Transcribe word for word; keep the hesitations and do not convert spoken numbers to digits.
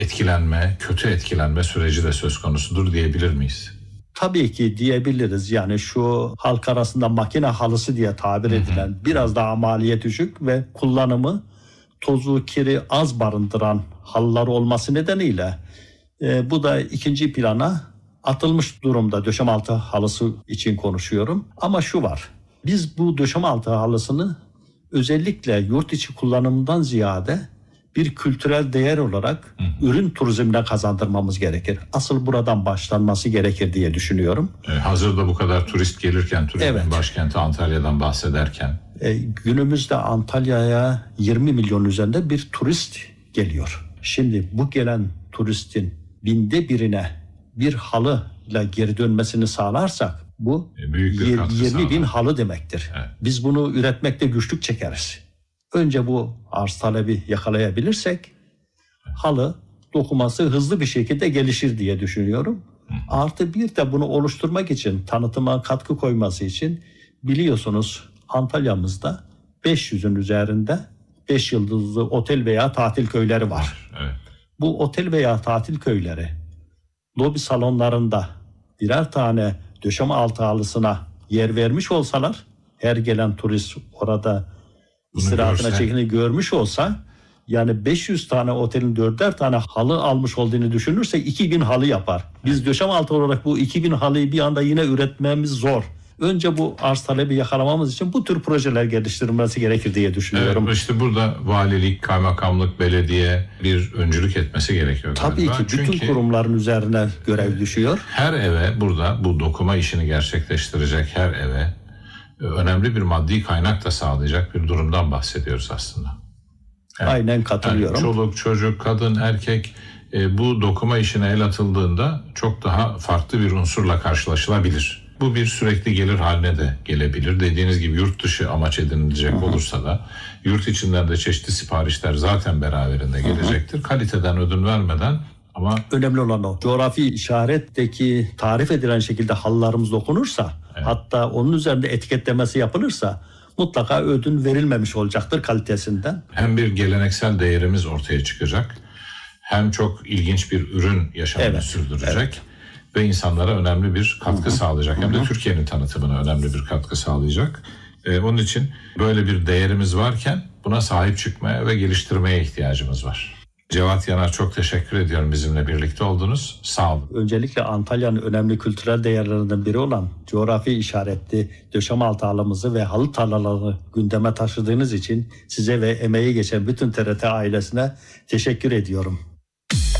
etkilenme, kötü etkilenme süreci de söz konusudur diyebilir miyiz? Tabii ki diyebiliriz. Yani şu halk arasında makine halısı diye tabir edilen, hı hı, biraz daha maliyet düşük ve kullanımı tozu, kiri az barındıran halılar olması nedeniyle e, bu da ikinci plana atılmış durumda. Döşemealtı halısı için konuşuyorum. Ama şu var. Biz bu döşemealtı halısını özellikle yurt içi kullanımından ziyade bir kültürel değer olarak hı hı. ürün turizmine kazandırmamız gerekir. Asıl buradan başlanması gerekir diye düşünüyorum. E, hazırda bu kadar turist gelirken, turizmin evet. başkenti Antalya'dan bahsederken. E, günümüzde Antalya'ya yirmi milyon üzerinde bir turist geliyor. Şimdi bu gelen turistin binde birine bir halıyla geri dönmesini sağlarsak bu e, büyük bir yirmi bin halı demektir. Evet. Biz bunu üretmekte güçlük çekeriz. Önce bu arz talebi yakalayabilirsek halı dokuması hızlı bir şekilde gelişir diye düşünüyorum. Hı. Artı bir de bunu oluşturmak için, tanıtıma katkı koyması için biliyorsunuz Antalya'mızda beş yüzün üzerinde beş yıldızlı otel veya tatil köyleri var. Evet. Bu otel veya tatil köyleri lobi salonlarında birer tane döşemealtı halısına yer vermiş olsalar, her gelen turist orada istirahatine çekini görmüş olsa, yani beş yüz tane otelin dörder tane halı almış olduğunu düşünürse iki bin halı yapar. Biz döşemealtı olarak bu iki bin halıyı bir anda yine üretmemiz zor. Önce bu arz talebi yakalamamız için bu tür projeler geliştirilmesi gerekir diye düşünüyorum. Evet, işte burada valilik, kaymakamlık, belediye bir öncülük etmesi gerekiyor. Tabii galiba. Ki bütün Çünkü kurumların üzerine görev düşüyor. Her eve burada bu dokuma işini gerçekleştirecek her eve önemli bir maddi kaynak da sağlayacak bir durumdan bahsediyoruz aslında. Yani, Aynen katılıyorum. Yani çoluk, çocuk, kadın, erkek e, bu dokuma işine el atıldığında çok daha farklı bir unsurla karşılaşılabilir. Bu bir sürekli gelir haline de gelebilir. Dediğiniz gibi yurt dışı amaç edinilecek Hı-hı. olursa da yurt içinden de çeşitli siparişler zaten beraberinde gelecektir. Hı-hı. Kaliteden ödün vermeden ama... Önemli olan o. Coğrafi işaretteki tarif edilen şekilde halılarımız dokunursa, evet. hatta onun üzerinde etiketlemesi yapılırsa mutlaka ödün verilmemiş olacaktır kalitesinden. Hem bir geleneksel değerimiz ortaya çıkacak, hem çok ilginç bir ürün yaşamını evet. sürdürecek. Evet. Ve insanlara önemli bir katkı Hı-hı. sağlayacak. Hem de Türkiye'nin tanıtımına önemli bir katkı sağlayacak. Ee, onun için böyle bir değerimiz varken buna sahip çıkmaya ve geliştirmeye ihtiyacımız var. Cevat Yanar, çok teşekkür ediyorum bizimle birlikte oldunuz. Sağ olun. Öncelikle Antalya'nın önemli kültürel değerlerinden biri olan coğrafi işaretli döşemealtı halımızı ve halı tarlalarını gündeme taşıdığınız için size ve emeği geçen bütün T R T ailesine teşekkür ediyorum.